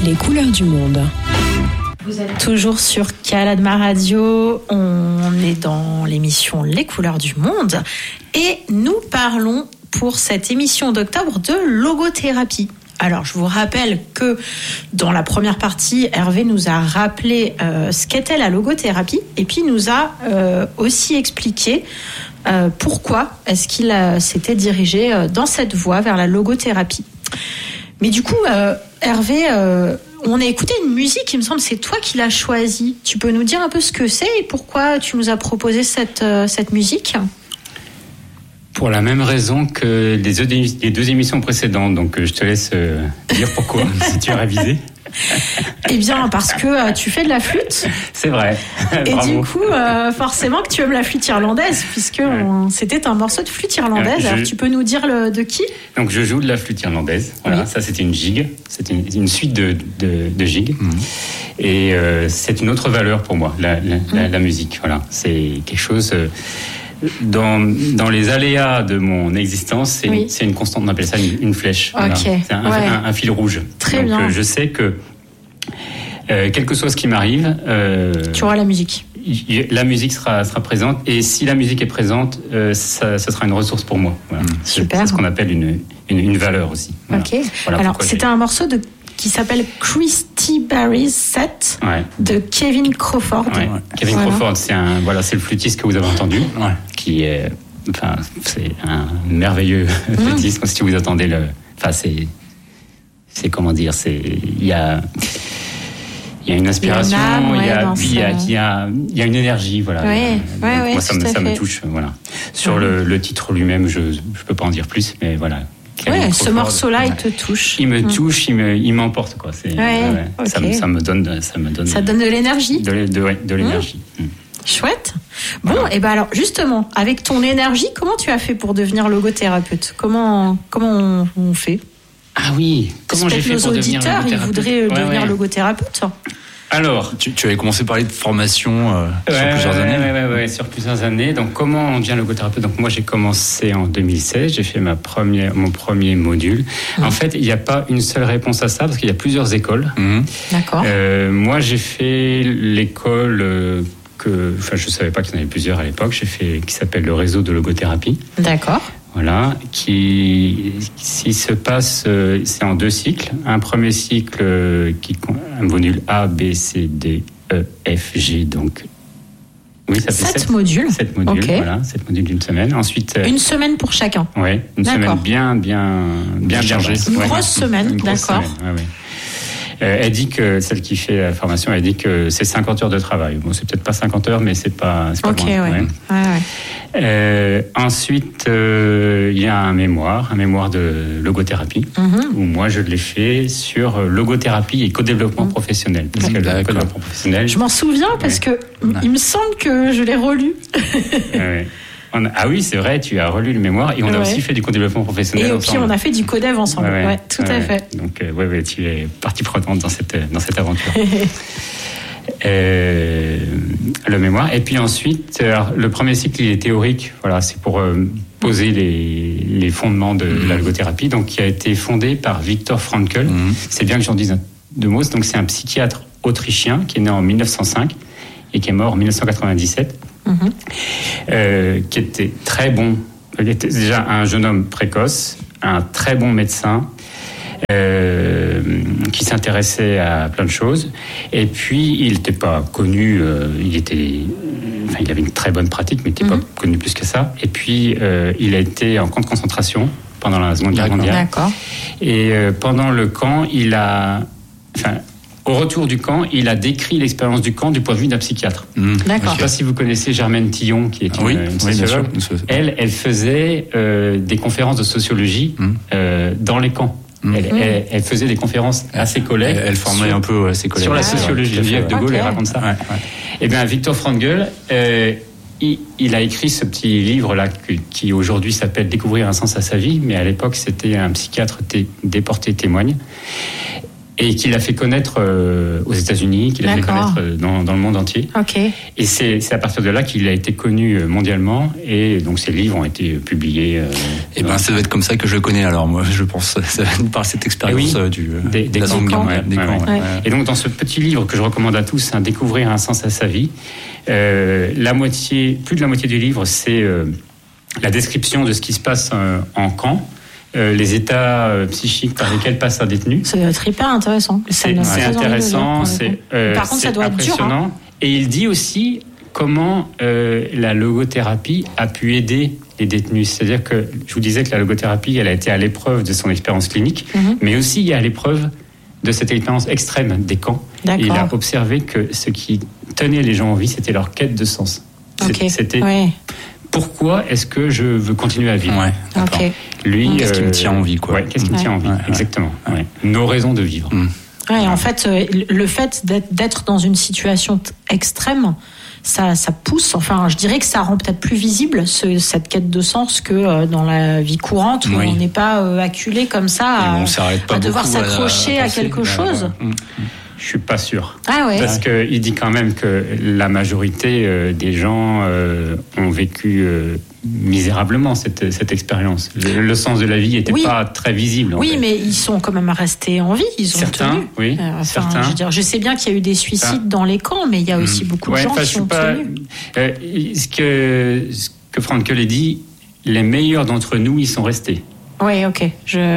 Les couleurs du monde. Vous êtes toujours sur Kaladma Radio, on est dans l'émission Les couleurs du monde et nous parlons pour cette émission d'octobre de logothérapie. Alors je vous rappelle que dans la première partie, Hervé nous a rappelé ce qu'était la logothérapie et puis nous a aussi expliqué pourquoi est-ce qu'il s'était dirigé dans cette voie vers la logothérapie. Mais du coup, Hervé, on a écouté une musique, il me semble, c'est toi qui l'as choisie. Tu peux nous dire un peu ce que c'est et pourquoi tu nous as proposé cette musique ? Pour la même raison que les deux émissions précédentes, donc je te laisse dire pourquoi, si tu as révisé. Eh bien, parce que tu fais de la flûte. C'est vrai. Et bravo. du coup, forcément que tu aimes la flûte irlandaise, puisque c'était un morceau de flûte irlandaise. Alors, tu peux nous dire de qui ? Donc, je joue de la flûte irlandaise. Voilà, oui. Ça, c'était une gigue. C'est une suite de gigues. Mmh. Et c'est une autre valeur pour moi, la musique. Voilà, c'est quelque chose... Dans les aléas de mon existence, c'est une constante, on appelle ça une flèche. Okay. Voilà. C'est un fil rouge. Très bien. Je sais que, quel que soit ce qui m'arrive... tu auras la musique. La musique sera présente, et si la musique est présente, ça sera une ressource pour moi. Voilà. Super. C'est ce qu'on appelle une valeur aussi. Voilà. Ok. Voilà. Alors, c'était un morceau qui s'appelle Christy Barry's Set de Kevin Crawford. Ouais. Kevin Crawford, c'est le flûtiste que vous avez entendu, qui est, c'est un merveilleux flûtiste. Si vous attendez c'est comment dire, il y a une inspiration, il y a une énergie, voilà. Moi, ça me touche, voilà. Sur le titre lui-même, je peux pas en dire plus, mais voilà. Ce morceau-là, il te touche. Il me touche, il m'emporte, quoi. Okay. Ça me donne. Ça donne de l'énergie. De l'énergie. Chouette. Bon, et ben alors justement, avec ton énergie, comment tu as fait pour devenir logothérapeute ? Comment on fait ? Ah oui. Comment j'ai fait pour devenir logothérapeute ? Nos auditeurs, ils voudraient devenir logothérapeute. Alors, tu avais commencé par parler de formation sur plusieurs années. Oui, sur plusieurs années. Donc, comment on devient logothérapeute ? Donc, moi, j'ai commencé en 2016. J'ai fait mon premier module. En fait, il n'y a pas une seule réponse à ça parce qu'il y a plusieurs écoles. D'accord. Moi, j'ai fait l'école je savais pas qu'il y en avait plusieurs à l'époque. Qui s'appelle le réseau de logothérapie. D'accord. Voilà, qui se passe, c'est en 2 cycles. Un premier cycle un module A, B, C, D, E, F, G, donc. Oui, ça fait 7 modules. 7 modules, okay. Voilà, 7 modules d'une semaine. Ensuite. Une semaine pour chacun. Oui, une semaine bien chargée. Une grosse semaine, d'accord. Elle dit que, celle qui fait la formation, elle dit que c'est 50 heures de travail. Bon, c'est peut-être pas 50 heures, mais c'est pas loin. Ensuite, il y a un mémoire de logothérapie, où moi je l'ai fait sur logothérapie et co-développement professionnel. Parce que le co-développement professionnel... Je m'en souviens parce que il me semble que je l'ai relu. Ah oui, c'est vrai, tu as relu le mémoire et on a aussi fait du co-développement professionnel ensemble. Et puis on a fait du co-dev ensemble, tout à fait. Donc, tu es partie prenante dans cette aventure. Le mémoire. Et puis ensuite, le premier cycle, il est théorique. Voilà, c'est pour poser les fondements de la logothérapie. Donc, qui a été fondé par Viktor Frankl. C'est bien que j'en dise 2 mots. Donc, c'est un psychiatre autrichien qui est né en 1905 et qui est mort en 1997. Qui était très bon. Il était déjà un jeune homme précoce, un très bon médecin, qui s'intéressait à plein de choses. Et puis, il n'était pas connu, il avait une très bonne pratique, mais il n'était pas connu plus que ça. Et puis, il a été en camp de concentration pendant la Seconde Guerre mondiale. D'accord. Et pendant le camp, au retour du camp, il a décrit l'expérience du camp du point de vue d'un psychiatre. D'accord. Je ne sais pas si vous connaissez Germaine Tillon, qui est une sociologue. Elle faisait des conférences de sociologie dans les camps. Elle faisait des conférences à ses collègues. Elle formait un peu ses collègues. Sur la sociologie. Geneviève de Gaulle, elle raconte ça. Et bien, Viktor Frankl, il a écrit ce petit livre-là qui aujourd'hui s'appelle « Découvrir un sens à sa vie », mais à l'époque, c'était un psychiatre déporté témoigne. et qui l'a fait connaître aux États-Unis, qui l'a fait connaître dans le monde entier. Okay. Et c'est à partir de là qu'il a été connu mondialement, et donc ses livres ont été publiés. Et ça doit être comme ça que je le connais. Alors moi, je pense par cette expérience des camps. Et donc dans ce petit livre que je recommande à tous, Découvrir un sens à sa vie, plus de la moitié du livre, c'est la description de ce qui se passe en camp. Les états psychiques par lesquels passe un détenu. Ça doit être hyper intéressant. C'est intéressant, par contre, ça doit être dur. Hein. Et il dit aussi comment la logothérapie a pu aider les détenus. C'est-à-dire que je vous disais que la logothérapie, elle a été à l'épreuve de son expérience clinique, mais aussi à l'épreuve de cette expérience extrême des camps. Et il a observé que ce qui tenait les gens en vie, c'était leur quête de sens. C'était pourquoi est-ce que je veux continuer à vivre. Lui, qu'est-ce qui me tient en vie, quoi. Qu'est-ce qui me tient en vie, exactement. Nos raisons de vivre. En fait, le fait d'être dans une situation extrême, ça pousse, enfin, je dirais que ça rend peut-être plus visible cette quête de sens que dans la vie courante où on n'est pas acculé comme ça à devoir s'accrocher à quelque chose. Je suis pas sûr. Parce que il dit quand même que la majorité des gens ont vécu misérablement cette expérience. Le sens de la vie n'était pas très visible. Mais ils sont quand même restés en vie. Ils ont tenu. Certains. Je sais bien qu'il y a eu des suicides dans les camps, mais il y a aussi beaucoup de gens qui ont tenu. Ce que Frankl a dit, les meilleurs d'entre nous, ils sont restés. Ok.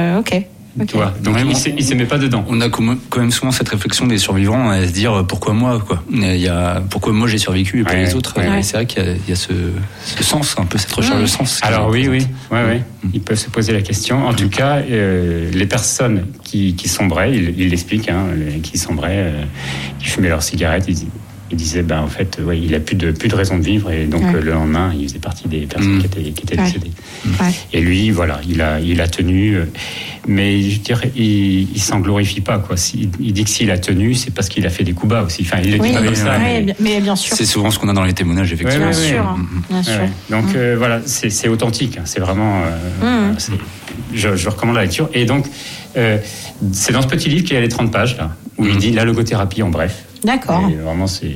Donc il se met pas dedans. On a quand même souvent cette réflexion des survivants à se dire pourquoi moi, quoi. Pourquoi moi j'ai survécu et pas les autres. C'est vrai qu'il y a ce sens, un peu cette recherche de sens. Alors ils peuvent se poser la question. En tout cas, les personnes qui sombraient, il l'explique, qui sombraient, qui fumaient leurs cigarettes, il disait en fait il a plus de raison de vivre, et donc le lendemain il faisait partie des personnes qui étaient décédées. Et lui il a tenu, mais je dirais il s'en glorifie pas, quoi. Il dit que s'il a tenu, c'est parce qu'il a fait des coups bas aussi. Enfin, il le dit comme ça. Mais bien sûr. C'est souvent ce qu'on a dans les témoignages, effectivement. Bien sûr. Donc c'est authentique. C'est vraiment. Je recommande la lecture. Et donc c'est dans ce petit livre qu'il y a les 30 pages là où il dit la logothérapie en bref. D'accord. Et vraiment, c'est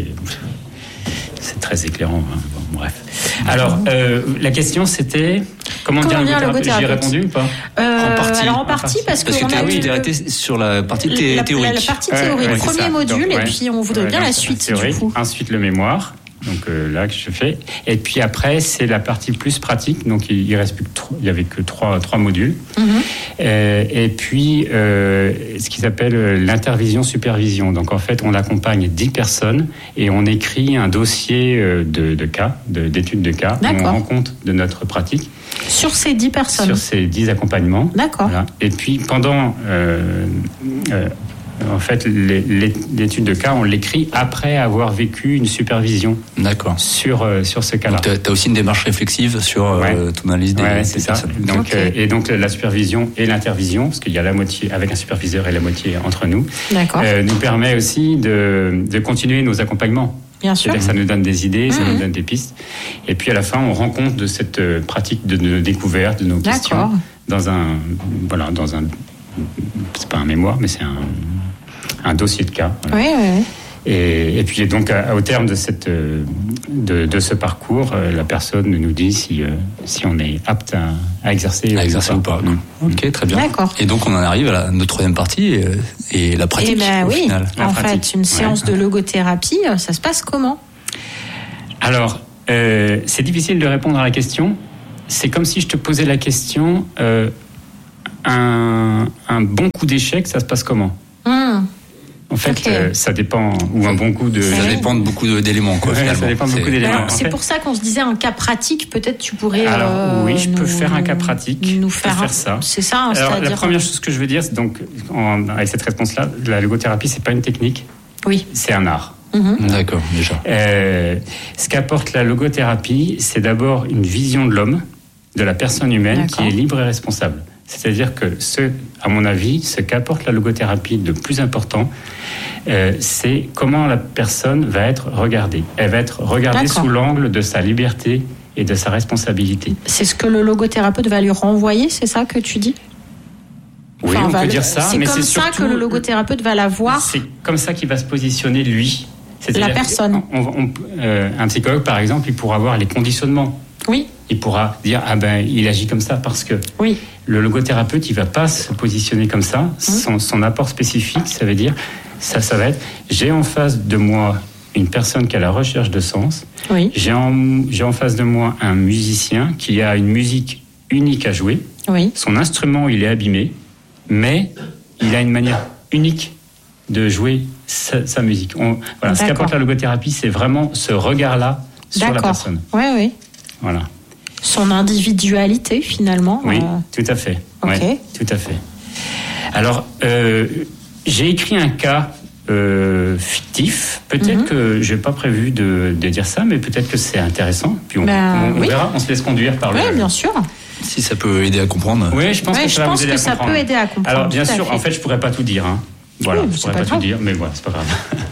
très éclairant. Bref. Alors, la question, c'était comment dire logothérapie. J'y ai répondu ou pas? En partie, parce que tu as arrêté sur la partie théorique. La partie théorique, premier module, et puis on voudrait bien la suite, du coup. Ensuite, le mémoire. Donc là que je fais, et puis après c'est la partie plus pratique. Donc il reste plus que il y avait que trois modules. Et puis ce qui s'appelle l'intervision supervision. Donc en fait on accompagne 10 personnes et on écrit un dossier de cas, d'études de cas. On rend compte de notre pratique sur ces 10 personnes, sur ces 10 accompagnements. D'accord. Voilà. Et puis pendant en fait, l'étude de cas, on l'écrit après avoir vécu une supervision. D'accord. Sur ce cas-là. Tu as aussi une démarche réflexive sur ton analyse des personnes. Donc, et donc la supervision et l'intervision, parce qu'il y a la moitié avec un superviseur et la moitié entre nous, nous permet aussi de continuer nos accompagnements. Bien sûr. C'est-à-dire que ça nous donne des idées, ça nous donne des pistes. Et puis à la fin, on rend compte de cette pratique de nos découvertes, de nos questions, dans un c'est pas un mémoire, mais c'est un dossier de cas. Voilà. Et puis donc au terme de ce parcours, la personne nous dit si on est apte à exercer ou pas. Ok, très bien. D'accord. Et donc on en arrive à notre troisième partie et la pratique. Au final. Fait, une séance de logothérapie, ça se passe comment? Alors, c'est difficile de répondre à la question. C'est comme si je te posais la question. Un bon coup d'échec, ça se passe comment? En fait, ça dépend, ou un bon coup de... Ça dépend de beaucoup d'éléments, quoi, finalement. Ça dépend de beaucoup d'éléments. C'est pour ça qu'on se disait un cas pratique, peut-être tu pourrais... Alors, oui, je peux faire un cas pratique. Nous faire ça. C'est ça, alors, la première chose que je veux dire, c'est donc, avec cette réponse-là, la logothérapie, c'est pas une technique. Oui. C'est un art. D'accord, déjà. Ce qu'apporte la logothérapie, c'est d'abord une vision de l'homme, de la personne humaine, qui est libre et responsable. C'est-à-dire que à mon avis, ce qu'apporte la logothérapie de plus important, c'est comment la personne va être regardée. Elle va être regardée sous l'angle de sa liberté et de sa responsabilité. C'est ce que le logothérapeute va lui renvoyer, c'est ça que tu dis ? Oui, on peut dire ça. C'est mais comme c'est ça surtout, que le logothérapeute va la voir. C'est comme ça qu'il va se positionner, lui. La personne. Un psychologue, par exemple, il pourra voir les conditionnements. Oui. Il pourra dire, il agit comme ça parce que oui. Le logothérapeute, il ne va pas se positionner comme ça. Son apport spécifique, ça veut dire, ça va être, j'ai en face de moi une personne qui a la recherche de sens. Oui. J'ai en face de moi un musicien qui a une musique unique à jouer. Oui. Son instrument, il est abîmé, mais il a une manière unique de jouer sa musique. Voilà, ce qu'apporte la logothérapie, c'est vraiment ce regard-là sur la personne. Oui, oui. Voilà. Son individualité, finalement. Oui, tout à fait. Okay. Ouais, tout à fait. Alors, j'ai écrit un cas fictif. Peut-être que je n'ai pas prévu de dire ça, mais peut-être que c'est intéressant. Puis on verra, on se laisse conduire par le... Oui, bien sûr. Si ça peut aider à comprendre. Oui, je pense que ça va vous aider à comprendre. Ça peut aider à comprendre. Alors, bien sûr, en fait, je ne pourrais pas tout dire. Hein. Voilà, je ne pourrais pas tout dire, mais voilà, c'est pas grave.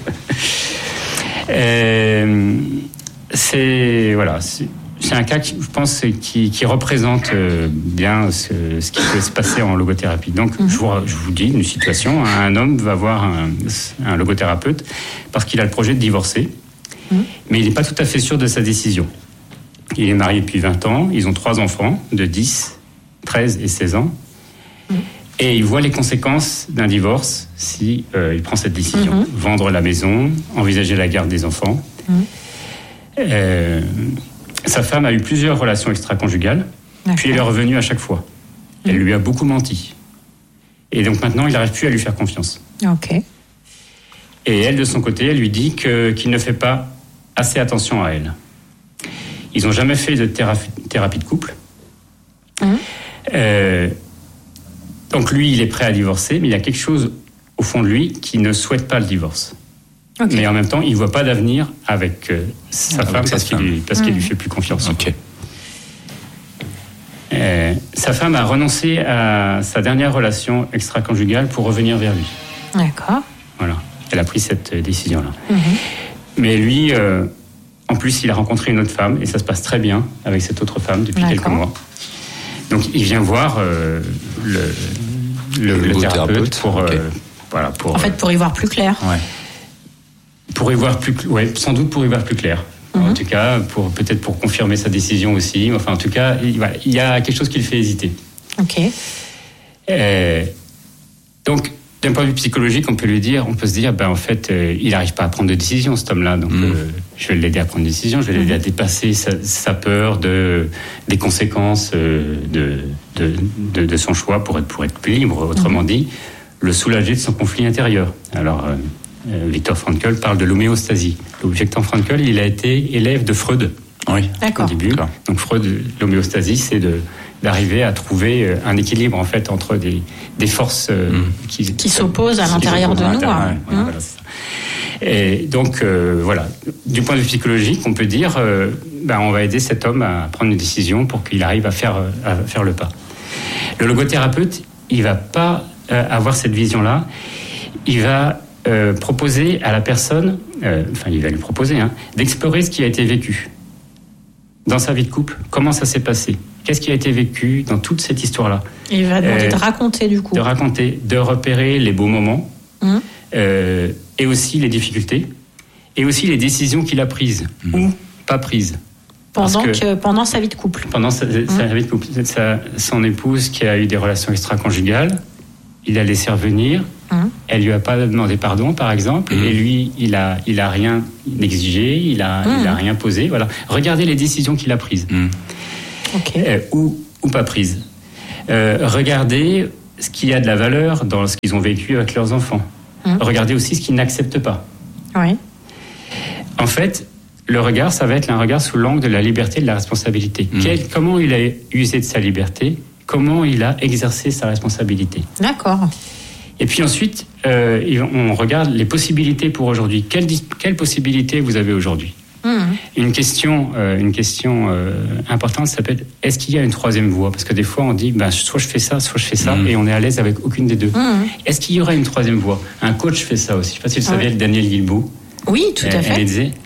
C'est un cas qui, je pense, qui représente bien ce qui peut se passer en logothérapie. Donc, je vous dis une situation. Un homme va voir un logothérapeute parce qu'il a le projet de divorcer, mais il n'est pas tout à fait sûr de sa décision. Il est marié depuis 20 ans, ils ont 3 enfants de 10, 13 et 16 ans. Et il voit les conséquences d'un divorce si il prend cette décision. Vendre la maison, envisager la garde des enfants. Sa femme a eu plusieurs relations extra-conjugales, puis elle est revenue à chaque fois. Elle lui a beaucoup menti. Et donc maintenant, il n'arrive plus à lui faire confiance. Okay. Et elle, de son côté, elle lui dit qu'il ne fait pas assez attention à elle. Ils n'ont jamais fait de thérapie de couple. Donc lui, il est prêt à divorcer, mais il y a quelque chose au fond de lui qui ne souhaite pas le divorce. Okay. Mais en même temps, il ne voit pas d'avenir avec sa femme parce qu'il ne lui fait plus confiance. Okay. Sa femme a renoncé à sa dernière relation extra-conjugale pour revenir vers lui. D'accord. Voilà, elle a pris cette décision-là. Mais lui, en plus, il a rencontré une autre femme et ça se passe très bien avec cette autre femme depuis quelques mois. Donc, il vient voir le thérapeute pour... en fait, pour y voir plus clair. Ouais. Sans doute pour y voir plus clair. En tout cas, peut-être pour confirmer sa décision aussi. Enfin, en tout cas, il y a quelque chose qui le fait hésiter. Ok. Donc, d'un point de vue psychologique, on peut se dire, en fait, il n'arrive pas à prendre de décision, cet homme-là. Donc, je vais l'aider à prendre une décision. Je vais l'aider à dépasser sa peur des conséquences de son choix pour être plus libre. Autrement dit, le soulager de son conflit intérieur. Alors, Viktor Frankl parle de l'homéostasie. Viktor Frankl, il a été élève de Freud. Oui, d'accord. Au début. Donc Freud, l'homéostasie, c'est d'arriver à trouver un équilibre en fait entre des forces qui s'opposent à l'intérieur de nous. Voilà, c'est ça. Et donc voilà, du point de vue psychologique, on peut dire, on va aider cet homme à prendre une décision pour qu'il arrive à faire le pas. Le logothérapeute, il va pas avoir cette vision-là. Il va proposer à la personne, il va lui proposer, d'explorer ce qui a été vécu dans sa vie de couple, comment ça s'est passé, qu'est-ce qui a été vécu dans toute cette histoire-là. Il va demander de raconter du coup. De raconter, de repérer les beaux moments, et aussi les difficultés, et aussi les décisions qu'il a prises ou pas prises. Pendant sa vie de couple. Pendant sa vie de couple. Son épouse qui a eu des relations extra-conjugales, il a laissé revenir. Elle lui a pas demandé pardon, par exemple, et lui, il a rien exigé, il a rien posé. Voilà. Regardez les décisions qu'il a prises, ou pas prises. Regardez ce qu'il y a de la valeur dans ce qu'ils ont vécu avec leurs enfants. Regardez aussi ce qu'ils n'acceptent pas. Oui. En fait, le regard, ça va être un regard sous l'angle de la liberté et de la responsabilité. Comment il a usé de sa liberté, comment il a exercé sa responsabilité. D'accord. Et puis ensuite, on regarde les possibilités pour aujourd'hui. Quelles possibilités vous avez aujourd'hui ? Une question importante, ça peut être, est-ce qu'il y a une troisième voie ? Parce que des fois, on dit, soit je fais ça, et on est à l'aise avec aucune des deux. Est-ce qu'il y aurait une troisième voie ? Un coach fait ça aussi. Je ne sais pas si vous saviez, Daniel Guilbault. Oui, tout à fait. Elle disait,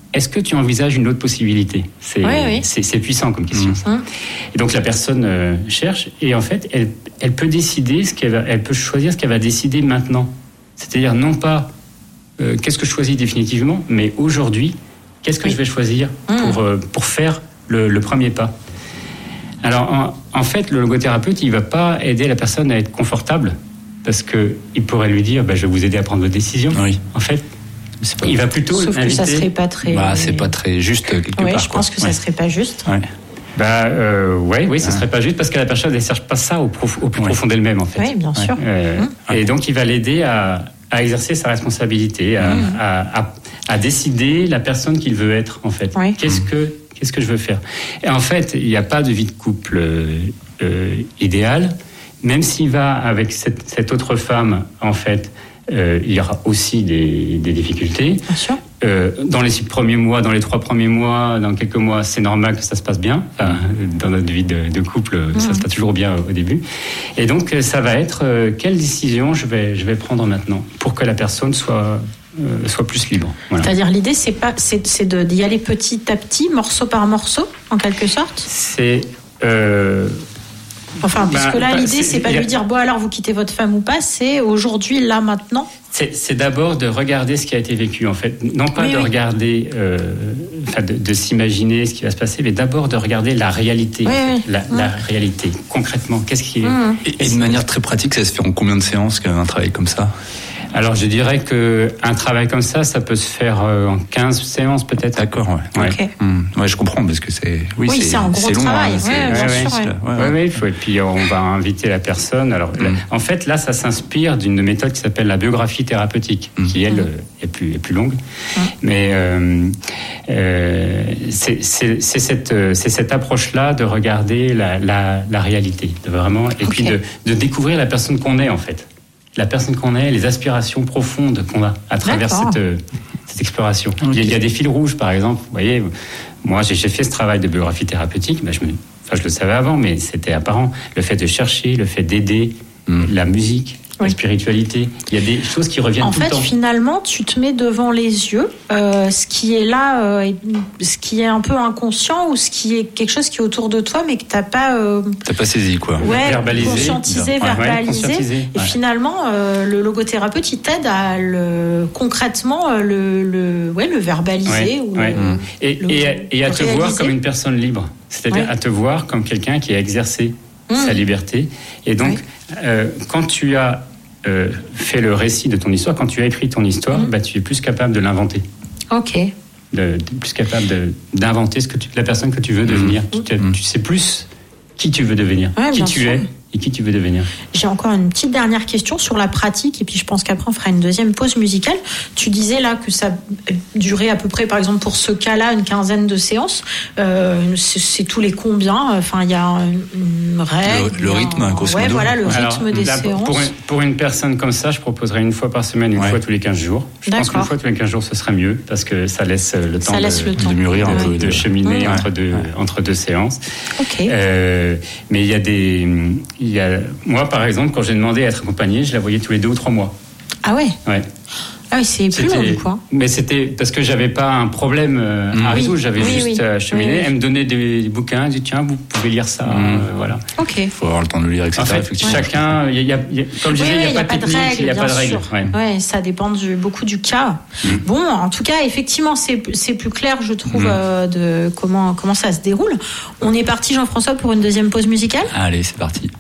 est-ce que tu envisages une autre possibilité ? C'est puissant comme question. Et donc la personne cherche et en fait, elle peut décider elle peut choisir ce qu'elle va décider maintenant. C'est-à-dire non pas qu'est-ce que je choisis définitivement, mais aujourd'hui, qu'est-ce que je vais choisir pour faire le premier pas. Alors en fait, le logothérapeute, il va pas aider la personne à être confortable parce que il pourrait lui dire, je vais vous aider à prendre votre décision. Oui. En fait, il va plutôt sauf inviter. Que ça serait pas très. C'est pas très juste quelque part. Oui, je pense que ça serait pas juste. Oui, ça serait pas juste parce que la personne ne cherche pas ça au plus profond d'elle-même en fait. Oui, bien sûr. Et donc il va l'aider à exercer sa responsabilité, à décider la personne qu'il veut être en fait. Qu'est-ce que je veux faire ? Et en fait, il n'y a pas de vie de couple idéale, même s'il va avec cette autre femme en fait. Il y aura aussi des difficultés. Bien sûr. Dans les 6 premiers mois, dans les 3 premiers mois, dans quelques mois, c'est normal que ça se passe bien. Dans notre vie de couple, ça se passe toujours bien au début. Et donc, ça va être quelle décision je vais prendre maintenant pour que la personne soit plus libre. Voilà. C'est-à-dire l'idée, c'est d'y aller petit à petit, morceau par morceau, en quelque sorte. C'est puisque là, l'idée, c'est pas de lui dire, alors vous quittez votre femme ou pas, c'est aujourd'hui, là, maintenant. C'est d'abord de regarder ce qui a été vécu, en fait. Non pas de regarder, de s'imaginer ce qui va se passer, mais d'abord de regarder la réalité. La réalité, concrètement. Qu'est-ce qui est... Et de manière très pratique, ça se fait en combien de séances un travail comme ça ? Alors, je dirais qu'un travail comme ça peut se faire en 15 séances, peut-être. D'accord, Okay. Je comprends, parce que c'est... c'est un gros long, travail. Et puis, on va inviter la personne. Alors, en fait, là, ça s'inspire d'une méthode qui s'appelle la biographie thérapeutique, qui, elle, est plus longue. Mais c'est cette approche-là de regarder la réalité, et puis de découvrir la personne qu'on est, en fait. La personne qu'on est, les aspirations profondes qu'on a à travers cette exploration. Il y a des fils rouges, par exemple. Vous voyez, moi, j'ai fait ce travail de biographie thérapeutique. Je le savais avant, mais c'était apparent. Le fait de chercher, le fait d'aider, la musique, la spiritualité. Il y a des choses qui reviennent tout le temps. En fait, finalement, tu te mets devant les yeux ce qui est là, ce qui est un peu inconscient ou ce qui est quelque chose qui est autour de toi, mais que t'as pas saisi, quoi. Verbalisé. Conscientisé, verbalisé. Et finalement, le logothérapeute, il t'aide à concrètement le verbaliser. Et à te voir comme une personne libre. C'est-à-dire à te voir comme quelqu'un qui a exercé sa liberté. Et donc, quand tu as fait le récit de ton histoire, quand tu as écrit ton histoire, tu es plus capable de l'inventer. Ok. Plus capable d'inventer la personne que tu veux devenir. Tu sais plus qui tu veux devenir, qui tu es et qui tu veux devenir. J'ai encore une petite dernière question sur la pratique, et puis je pense qu'après on fera une deuxième pause musicale. Tu disais là que ça durait à peu près, par exemple pour ce cas-là, une quinzaine de séances. C'est tous les combien ? Enfin, il y a une règle. Le rythme, grosso modo. Le rythme des séances. Pour une personne comme ça, je proposerais une fois par semaine, une fois tous les 15 jours. Je pense qu'une fois tous les 15 jours, ce serait mieux, parce que ça laisse le temps de mûrir un peu, de cheminer entre deux séances. Ok. Mais moi, par exemple, quand j'ai demandé à être accompagné, je la voyais tous les 2 ou 3 mois. Ah ouais. Ah oui, c'est plus long, quoi. Mais c'était parce que j'avais pas un problème à résoudre, j'avais juste à cheminer. Elle me donnait des bouquins, elle dit tiens, vous pouvez lire ça, voilà. Ok. Il faut avoir le temps de le lire, etc. En fait, chacun, comme je disais, il n'y a pas de technique, il n'y a pas de règle. Ouais, ça dépend beaucoup du cas. Bon, en tout cas, effectivement, c'est plus clair, je trouve, de comment ça se déroule. On est parti, Jean-François, pour une deuxième pause musicale. Allez, c'est parti.